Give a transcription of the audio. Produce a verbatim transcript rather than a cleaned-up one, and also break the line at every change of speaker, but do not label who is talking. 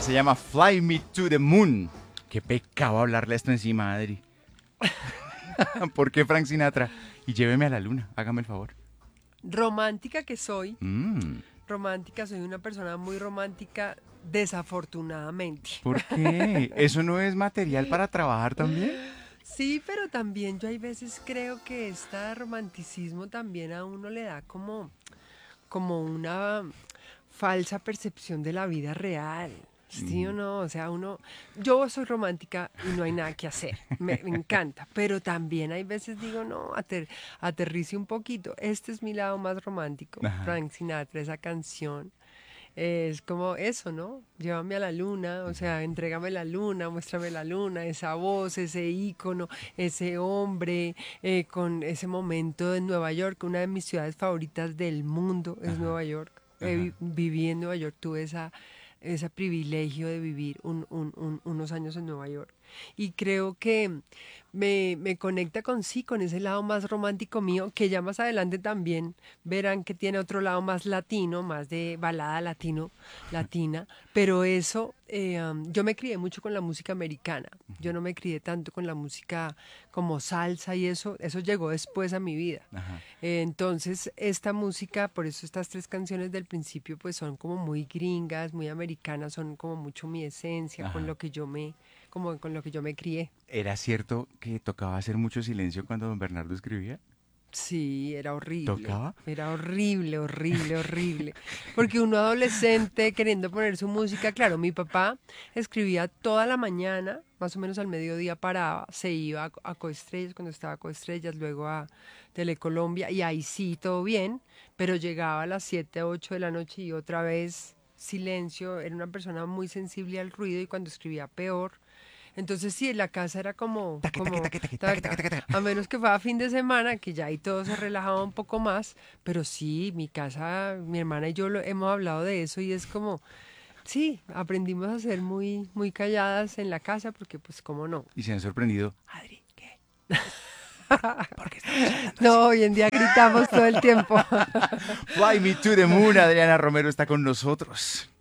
se llama Fly Me to the Moon. Qué pecado hablarle esto encima, Adri. ¿Por qué Frank Sinatra? Y lléveme a la luna, hágame el favor.
Romántica que soy,
Mm,
romántica, soy una persona muy romántica, desafortunadamente.
¿Por qué? ¿Eso no es material para trabajar también?
Sí, pero también yo hay veces creo que este romanticismo también a uno le da como, como una falsa percepción de la vida real. ¿Sí o
Mm,
no? O sea, uno, yo soy romántica y no hay nada que hacer, me, me encanta, pero también hay veces digo, no, ater, aterrice un poquito, este es mi lado más romántico,
ajá,
Frank Sinatra, esa canción, es como eso, ¿no? Llévame a la luna, o sea, entrégame la luna, muéstrame la luna, esa voz, ese ícono, ese hombre, eh, con ese momento en Nueva York, una de mis ciudades favoritas del mundo es
ajá,
Nueva York. Eh, vi-
ajá.
viví en Nueva York, tuve esa, ese privilegio de vivir un- un- un- unos años en Nueva York. Y creo que me, me conecta con sí, con ese lado más romántico mío, que ya más adelante también verán que tiene otro lado más latino, más de balada latino, latina, pero eso, eh, um, yo me crié mucho con la música americana, yo no me crié tanto con la música como salsa y eso, eso llegó después a mi vida.
Ajá.
Eh, entonces, esta música, por eso estas tres canciones del principio, pues son como muy gringas, muy americanas, son como mucho mi esencia, con
Ajá.
lo que yo me, como con lo que yo me crié.
¿Era cierto que tocaba hacer mucho silencio cuando don Bernardo escribía?
Sí, era horrible,
¿Tocaba?
era horrible, horrible, horrible. Porque uno adolescente queriendo poner su música, claro, mi papá escribía toda la mañana, más o menos al mediodía paraba, se iba a, a Coestrellas cuando estaba a Coestrellas, luego a Telecolombia, y ahí sí, todo bien, pero llegaba a las siete, ocho de la noche y otra vez silencio, era una persona muy sensible al ruido y cuando escribía peor. Entonces sí, la casa era como,
Taque, taque,
como,
taque, taque, taque, taque,
taca,
taque, taque.
a menos que fuera fin de semana, que ya ahí todo se relajaba un poco más, pero sí, mi casa, mi hermana y yo lo, hemos hablado de eso y es como, sí, aprendimos a ser muy, muy calladas en la casa porque pues cómo no.
Y se han sorprendido. Adri, ¿qué? ¿Por qué estamos hablando así?
No, hoy en día gritamos todo el tiempo.
Fly Me to the Moon, Adriana Romero está con nosotros.